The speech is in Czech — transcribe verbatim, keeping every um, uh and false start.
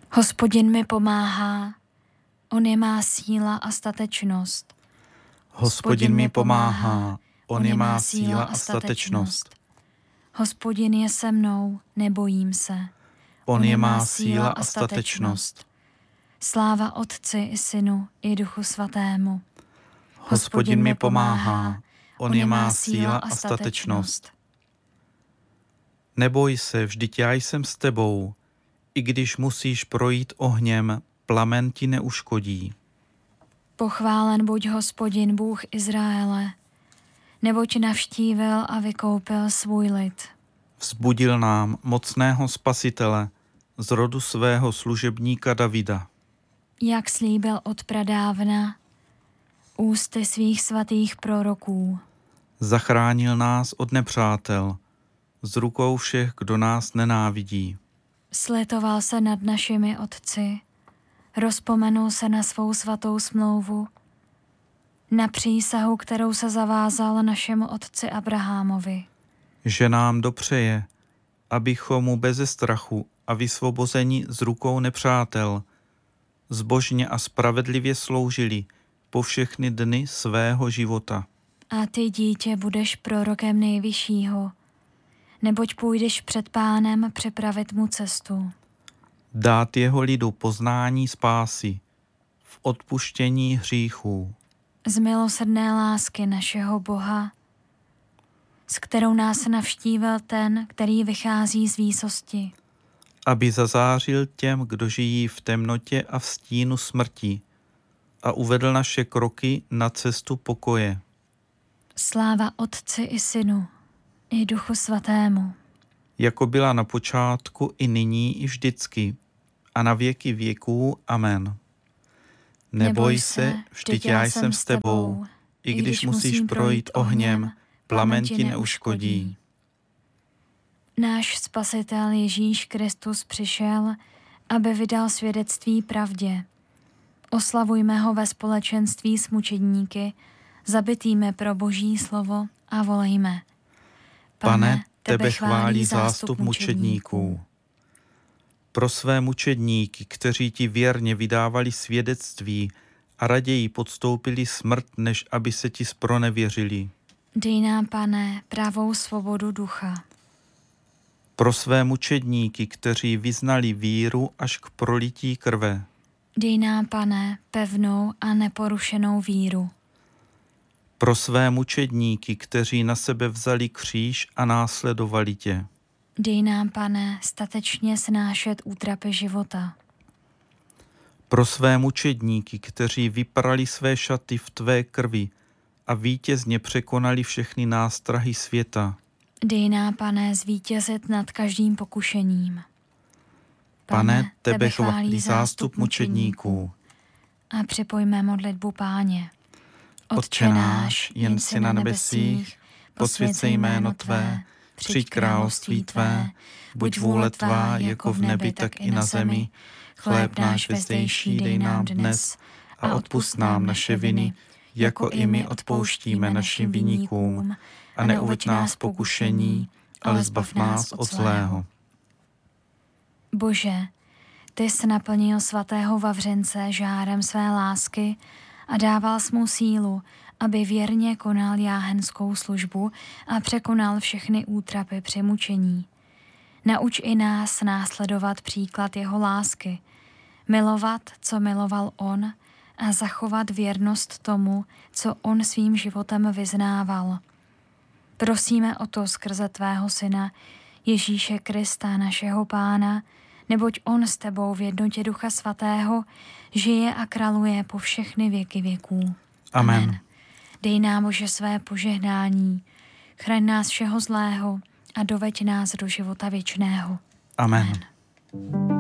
Hospodin mi pomáhá, on je má síla a statečnost. Hospodin mi pomáhá, on je má síla a statečnost. Hospodin je se mnou, nebojím se. On je má síla a statečnost. Sláva Otci i Synu i Duchu Svatému. Hospodin mi pomáhá, on je má síla a statečnost. Neboj se, vždyť já jsem s tebou. I když musíš projít ohněm, plamen ti neuškodí. Pochválen buď Hospodin Bůh Izraele, neboť navštívil a vykoupil svůj lid. Vzbudil nám mocného spasitele z rodu svého služebníka Davida. Jak slíbil od pradávna ústy svých svatých proroků. Zachránil nás od nepřátel, z rukou všech, kdo nás nenávidí. Slitoval se nad našimi otci, rozpomenul se na svou svatou smlouvu, na přísahu, kterou se zavázal našemu otci Abrahamovi. Že nám dopřeje, abychom mu beze strachu a vysvobozeni z rukou nepřátel zbožně a spravedlivě sloužili po všechny dny svého života. A ty, dítě, budeš prorokem Nejvyššího, neboť půjdeš před Pánem připravit mu cestu. Dát jeho lidu poznání spásy v odpuštění hříchů. Z milosrdné lásky našeho Boha, s kterou nás navštívil ten, který vychází z výsosti. Aby zazářil těm, kdo žijí v temnotě a v stínu smrti, a uvedl naše kroky na cestu pokoje. Sláva Otci i Synu i Duchu Svatému. Jako byla na počátku, i nyní, i vždycky, a na věky věků. Amen. Neboj se, vždyť já jsem s tebou, i když musíš projít ohněm, plamen ti neuškodí. Náš Spasitel Ježíš Kristus přišel, aby vydal svědectví pravdě. Oslavujme ho ve společenství s mučedníky, zabitými pro Boží slovo a volejme. Pane, tebe chválí zástup mučedníků. Pro své mučedníky, kteří ti věrně vydávali svědectví a raději podstoupili smrt, než aby se ti zpronevěřili. Dej nám, Pane, pravou svobodu ducha. Pro své mučedníky, kteří vyznali víru až k prolití krve. Dej nám, Pane, pevnou a neporušenou víru. Pro své mučedníky, kteří na sebe vzali kříž a následovali tě. Dej nám, Pane, statečně snášet útrapy života. Pro své mučedníky, kteří vyprali své šaty v tvé krvi a vítězně překonali všechny nástrahy světa. Dej nám, Pane, zvítězit nad každým pokušením. Pane, tebe chválí zástup mučedníků. A připojme modlitbu Páně. Otče náš, jen jsi na nebesích, posvěť se jméno tvé, přijď království tvé, buď vůle tvá jako v nebi, tak i na zemi. Chléb náš vezdejší dej nám dnes a odpusť nám naše viny, jako i my odpouštíme našim viníkům. A neuveď nás pokušení, ale zbav nás od zlého. Bože, ty jsi naplnil svatého Vavřince žárem své lásky a dával jsi mu sílu, aby věrně konal jáhenskou službu a překonal všechny útrapy při mučení. Nauč i nás následovat příklad jeho lásky, milovat, co miloval on, a zachovat věrnost tomu, co on svým životem vyznával. Prosíme o to skrze tvého syna, Ježíše Krista, našeho Pána, neboť on s tebou v jednotě Ducha Svatého žije a králuje po všechny věky věků. Amen. Amen. Dej nám, Bože, své požehnání, chraň nás všeho zlého a doveď nás do života věčného. Amen. Amen.